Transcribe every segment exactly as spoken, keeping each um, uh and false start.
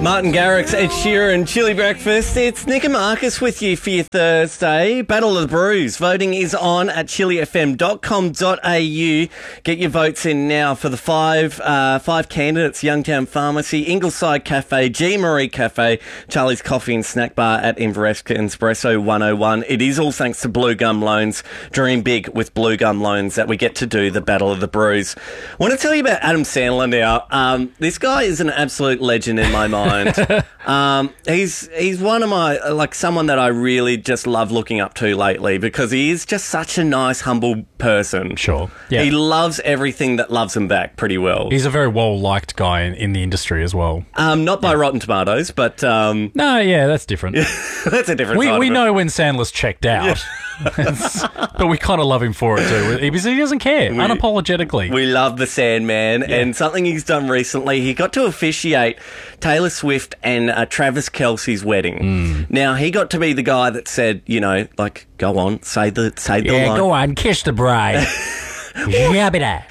Martin Garrix, Ed Sheeran, Chili Breakfast. It's Nick and Marcus with you for your Thursday. Battle of the Brews. Voting is on at chili f m dot com dot a u. Get your votes in now for the five uh, five candidates: Youngtown Pharmacy, Ingleside Cafe, G. Marie Cafe, Charlie's Coffee and Snack Bar at Inveresca Espresso one oh one. It is all thanks to Blue Gum Loans. Dream big with Blue Gum Loans that we get to do the Battle of the Brews. I want to tell you about Adam Sandler now. Um, this guy is an absolute legend in my mind. um, he's he's one of my, like, someone that I really just love looking up to lately because he is just such a nice, humble person. Sure. Yeah. He loves everything that loves him back pretty well. He's a very well-liked guy in, in the industry as well. Um, not by yeah. Rotten Tomatoes, but... Um, no, yeah, that's different. That's a different We, side we of it. know when Sandler's checked out. Yeah. But we kind of love him for it too. Because he doesn't care, we, unapologetically. We love the Sandman, yeah. and something he's done recently, he got to officiate Taylor Swift and uh, Travis Kelce's wedding. Mm. Now, he got to be the guy that said, you know, like, go on, say the say the yeah, line. go on, kiss the bride. Yabba-da.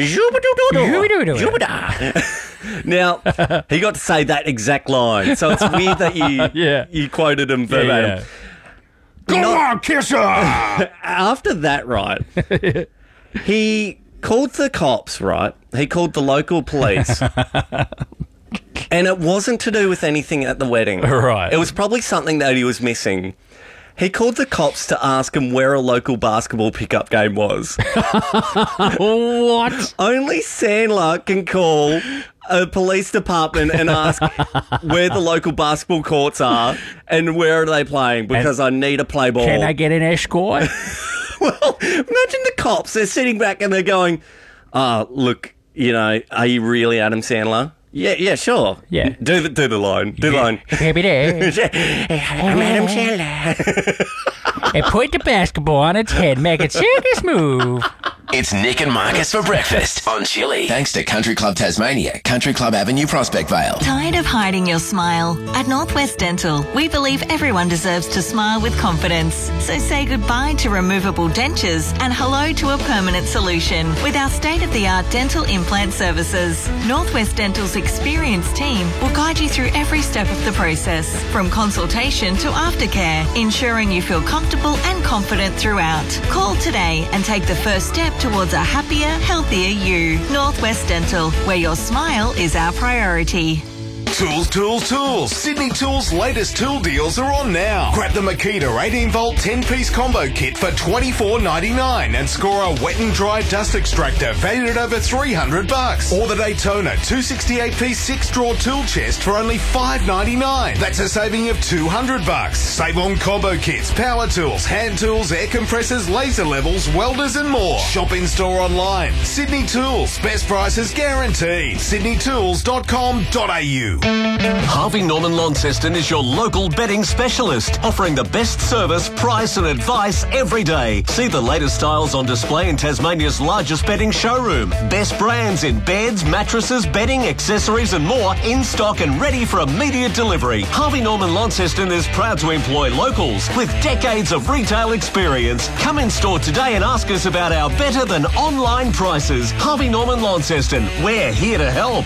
Yabba-da. Now, he got to say that exact line, so it's weird that you yeah. you quoted him verbatim. Yeah, yeah. Go Not, on, kiss her! After that, right, he called the cops, right? He called the local police. And it wasn't to do with anything at the wedding. Right. It was probably something that he was missing. He called the cops to ask him where a local basketball pickup game was. What? Only Sandler can call a police department and ask where the local basketball courts are and where are they playing because and I need to play ball. Can I get an escort? Well, imagine the cops. They're sitting back and they're going, oh, look, you know, are you really Adam Sandler? Yeah, yeah, sure. Yeah. Do the do the line. Do the line. Happy day. I'm Adam Sandler. And put the basketball on its head, make a circus move. It's Nick and Marcus for breakfast on Chili. Thanks to Country Club Tasmania, Country Club Avenue, Prospect Vale. Tired of hiding your smile? At Northwest Dental, we believe everyone deserves to smile with confidence. So say goodbye to removable dentures and hello to a permanent solution with our state-of-the-art dental implant services. Northwest Dental's experienced team will guide you through every step of the process, from consultation to aftercare, ensuring you feel comfortable and confident throughout. Call today and take the first step towards a happier, healthier you. Northwest Dental, where your smile is our priority. Tools, tools, tools. Sydney Tools' latest tool deals are on now. Grab the Makita eighteen volt ten piece combo kit for twenty-four ninety-nine and score a wet and dry dust extractor valued at over three hundred bucks. Or the Daytona two sixty-eight piece six drawer tool chest for only five ninety-nine. That's a saving of two hundred bucks. Save on combo kits, power tools, hand tools, air compressors, laser levels, welders and more. Shop in store online. Sydney Tools. Best prices guaranteed. sydney tools dot com dot a u. Harvey Norman Launceston is your local bedding specialist, offering the best service, price and advice every day. See the latest styles on display in Tasmania's largest bedding showroom. Best brands in beds, mattresses, bedding, accessories and more in stock and ready for immediate delivery. Harvey Norman Launceston is proud to employ locals with decades of retail experience. Come in store today and ask us about our better than online prices. Harvey Norman Launceston, we're here to help.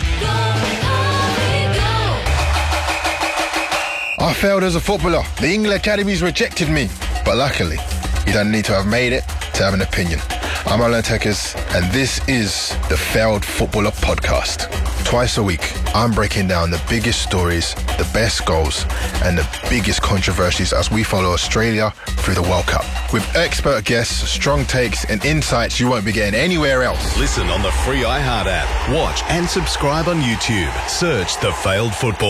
I failed as a footballer. The England Academies rejected me. But luckily, you don't need to have made it to have an opinion. I'm Alan Tekers, and this is the Failed Footballer Podcast. Twice a week, I'm breaking down the biggest stories, the best goals, and the biggest controversies as we follow Australia through the World Cup. With expert guests, strong takes, and insights you won't be getting anywhere else. Listen on the free iHeart app. Watch and subscribe on YouTube. Search The Failed Football.